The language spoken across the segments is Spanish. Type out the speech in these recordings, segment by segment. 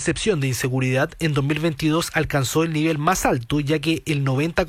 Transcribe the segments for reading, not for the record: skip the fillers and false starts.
percepción de inseguridad en 2022 alcanzó el nivel más alto, ya que el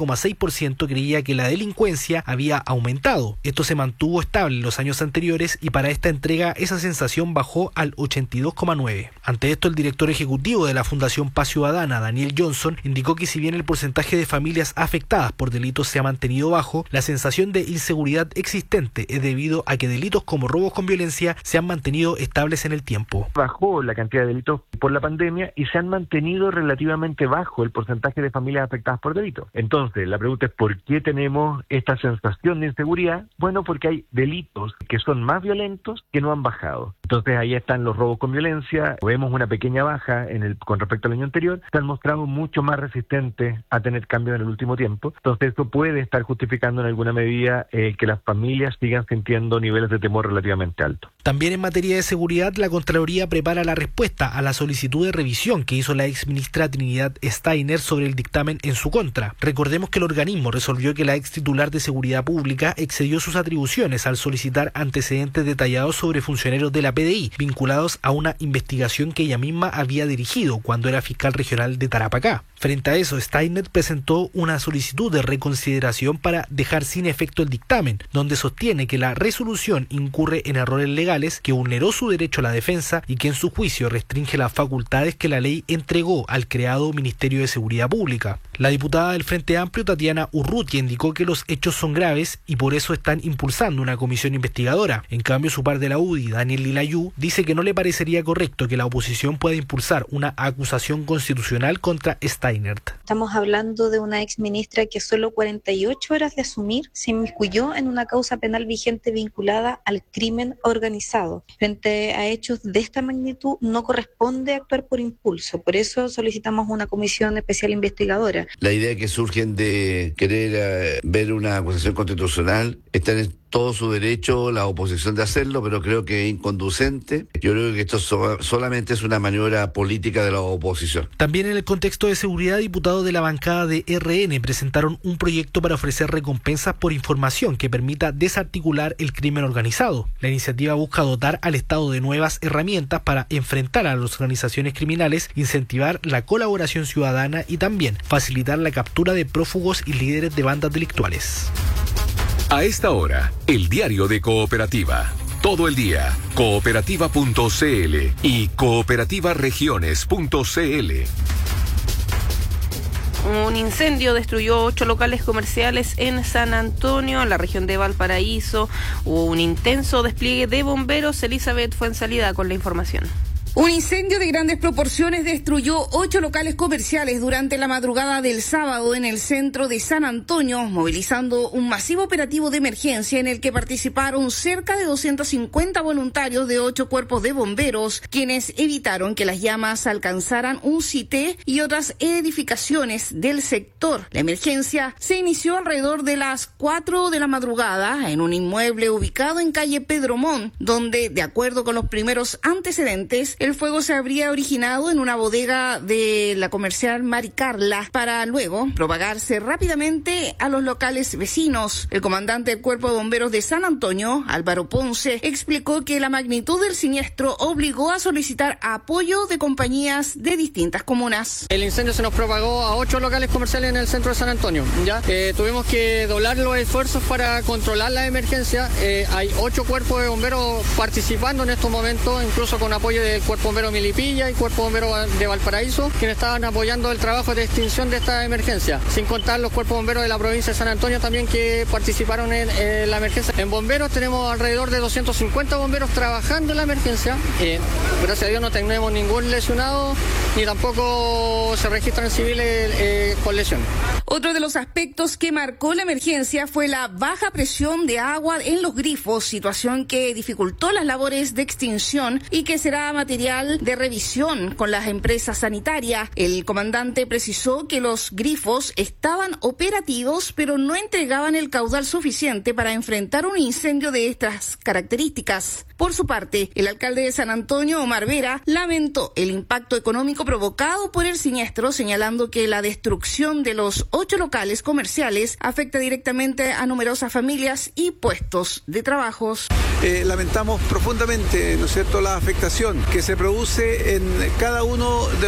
90,6% creía que la delincuencia había aumentado. Esto se mantuvo estable en los años anteriores y para esta entrega esa sensación bajó al 82,9%. Ante esto, el director ejecutivo de la Fundación Paz Ciudadana, Daniel Johnson, indicó que si bien el porcentaje de familias afectadas por delitos se ha mantenido bajo, la sensación de inseguridad existente es debido a que delitos como robos con violencia se han mantenido estables en el tiempo. Bajó la cantidad de delitos por la pandemia y se han mantenido relativamente bajo el porcentaje de familias afectadas por delitos. Entonces, la pregunta es ¿por qué tenemos esta sensación de inseguridad? Bueno, porque hay delitos que son más violentos que no han bajado. Entonces, ahí están los robos con violencia, vemos una pequeña baja con respecto al año anterior, se han mostrado mucho más resistentes a tener cambios en el último tiempo. Entonces, eso puede estar justificando en alguna medida que las familias sigan sintiendo niveles de temor relativamente altos. También en materia de seguridad, la Contraloría prepara la respuesta a la solicitud de revisión que hizo la exministra Trinidad Steiner sobre el dictamen en su contra. Recordemos que el organismo resolvió que la ex titular de Seguridad Pública excedió sus atribuciones al solicitar antecedentes detallados sobre funcionarios de la PDI vinculados a una investigación que ella misma había dirigido cuando era fiscal regional de Tarapacá. Frente a eso, Steiner presentó una solicitud de reconsideración para dejar sin efecto el dictamen, donde sostiene que la resolución incurre en errores legales, que vulneró su derecho a la defensa y que en su juicio restringe las facultades que la ley entregó al creado Ministerio de Seguridad Pública. La diputada del Frente Amplio, Tatiana Urrutia, indicó que los hechos son graves y por eso están impulsando una comisión investigadora. En cambio, su par de la UDI, Daniel Lilayú, dice que no le parecería correcto que la oposición pueda impulsar una acusación constitucional contra Steiner. Estamos hablando de una ex ministra que solo 48 horas de asumir se inmiscuyó en una causa penal vigente vinculada al crimen organizado. Frente a hechos de esta magnitud no corresponde actuar por impulso, por eso solicitamos una comisión especial investigadora. La idea que surgen de querer ver una acusación constitucional está en todo su derecho la oposición de hacerlo, pero creo que es inconducente. Yo creo que esto solamente es una maniobra política de la oposición. También en el contexto de seguridad, diputados de la bancada de RN presentaron un proyecto para ofrecer recompensas por información que permita desarticular el crimen organizado. La iniciativa busca dotar al Estado de nuevas herramientas para enfrentar a las organizaciones criminales, incentivar la colaboración ciudadana y también facilitar la captura de prófugos y líderes de bandas delictuales. A esta hora, el diario de Cooperativa. Todo el día, cooperativa.cl y cooperativaregiones.cl. Un incendio destruyó 8 locales comerciales en San Antonio, en la región de Valparaíso. Hubo un intenso despliegue de bomberos. Elizabeth Fuenzalida con la información. Un incendio de grandes proporciones destruyó 8 locales comerciales durante la madrugada del sábado en el centro de San Antonio, movilizando un masivo operativo de emergencia en el que participaron cerca de 250 voluntarios de 8 cuerpos de bomberos, quienes evitaron que las llamas alcanzaran un site y otras edificaciones del sector. La emergencia se inició alrededor de las 4 de la madrugada en un inmueble ubicado en calle Pedro Montt, donde, de acuerdo con los primeros antecedentes, el fuego se habría originado en una bodega de la comercial Mari Carla para luego propagarse rápidamente a los locales vecinos. El comandante del Cuerpo de Bomberos de San Antonio, Álvaro Ponce, explicó que la magnitud del siniestro obligó a solicitar apoyo de compañías de distintas comunas. El incendio se nos propagó a 8 locales comerciales en el centro de San Antonio. ¿Ya? Tuvimos que doblar los esfuerzos para controlar la emergencia. Hay 8 cuerpos de bomberos participando en estos momentos, incluso con apoyo del Cuerpo Bombero Milipilla y Cuerpo Bombero de Valparaíso, quienes estaban apoyando el trabajo de extinción de esta emergencia, sin contar los cuerpos bomberos de la provincia de San Antonio también que participaron en la emergencia. En bomberos tenemos alrededor de 250 bomberos trabajando en la emergencia. Gracias a Dios no tenemos ningún lesionado ni tampoco se registran civiles con lesión. Otro de los aspectos que marcó la emergencia fue la baja presión de agua en los grifos, situación que dificultó las labores de extinción y que será material de revisión con las empresas sanitarias. El comandante precisó que los grifos estaban operativos, pero no entregaban el caudal suficiente para enfrentar un incendio de estas características. Por su parte, el alcalde de San Antonio, Omar Vera, lamentó el impacto económico provocado por el siniestro, señalando que la destrucción de los 8 locales comerciales afecta directamente a numerosas familias y puestos de trabajos. Lamentamos profundamente, ¿no es cierto?, la afectación que se produce en cada uno de